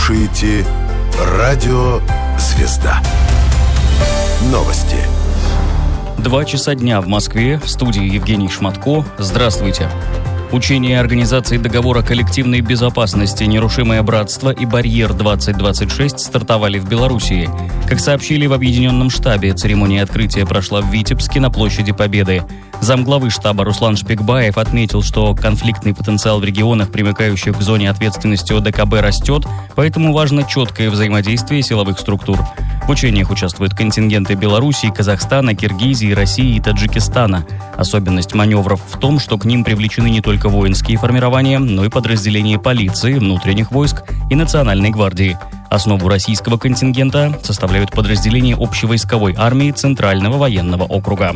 слушаете «Радио Звезда». Новости. 2 часа дня в Москве. В студии Евгений Шматко. Здравствуйте. Учения Организации договора коллективной безопасности «Нерушимое братство» и «Барьер-2026» стартовали в Белоруссии. Как сообщили в Объединенном штабе, церемония открытия прошла в Витебске на площади Победы. Замглавы штаба Руслан Шпекбаев отметил, что конфликтный потенциал в регионах, примыкающих к зоне ответственности ОДКБ, растет, поэтому важно четкое взаимодействие силовых структур. В учениях участвуют контингенты Белоруссии, Казахстана, Киргизии, России и Таджикистана. Особенность маневров в том, что к ним привлечены не только воинские формирования, но и подразделения полиции, внутренних войск и Национальной гвардии. Основу российского контингента составляют подразделения общевойсковой армии Центрального военного округа.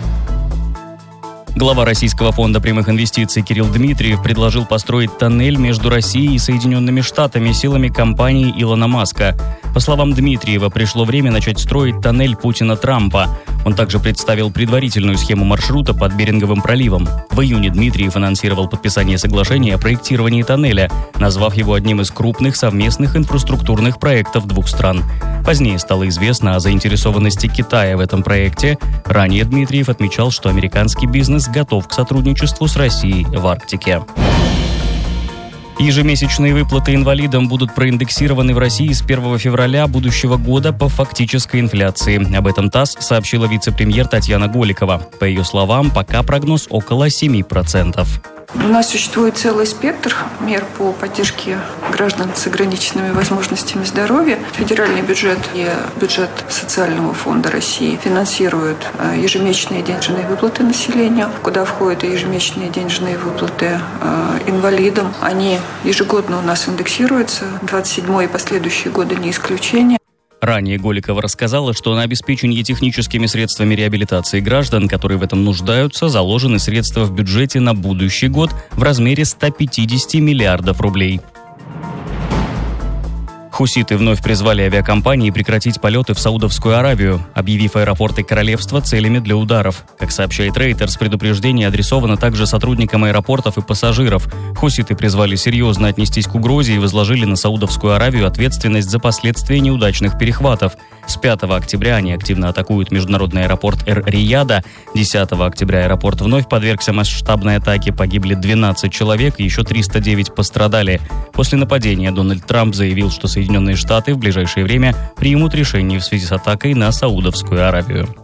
Глава Российского фонда прямых инвестиций Кирилл Дмитриев предложил построить тоннель между Россией и Соединенными Штатами силами компании Илона Маска. По словам Дмитриева, пришло время начать строить тоннель Путина-Трампа. Он также представил предварительную схему маршрута под Беринговым проливом. В июне Дмитриев анонсировал подписание соглашения о проектировании тоннеля, назвав его одним из крупных совместных инфраструктурных проектов двух стран. Позднее стало известно о заинтересованности Китая в этом проекте. Ранее Дмитриев отмечал, что американский бизнес готов к сотрудничеству с Россией в Арктике. Ежемесячные выплаты инвалидам будут проиндексированы в России с 1 февраля будущего года по фактической инфляции. Об этом ТАСС сообщила вице-премьер Татьяна Голикова. По ее словам, пока прогноз около 7%. У нас существует целый спектр мер по поддержке граждан с ограниченными возможностями здоровья. Федеральный бюджет и бюджет Социального фонда России финансируют ежемесячные денежные выплаты населению, куда входят и ежемесячные денежные выплаты инвалидам. Они ежегодно у нас индексируются, 27-й и последующие годы не исключение. Ранее Голикова рассказала, что на обеспечение техническими средствами реабилитации граждан, которые в этом нуждаются, заложены средства в бюджете на будущий год в размере 150 миллиардов рублей. Хуситы вновь призвали авиакомпании прекратить полеты в Саудовскую Аравию, объявив аэропорты королевства целями для ударов. Как сообщает Reuters, предупреждение адресовано также сотрудникам аэропортов и пассажиров. Хуситы призвали серьезно отнестись к угрозе и возложили на Саудовскую Аравию ответственность за последствия неудачных перехватов. С 5 октября они активно атакуют международный аэропорт Эр-Рияда. 10 октября аэропорт вновь подвергся масштабной атаке. Погибли 12 человек и еще 309 пострадали. После нападения Дональд Трамп заявил, что Соединенные Штаты в ближайшее время примут решение в связи с атакой на Саудовскую Аравию.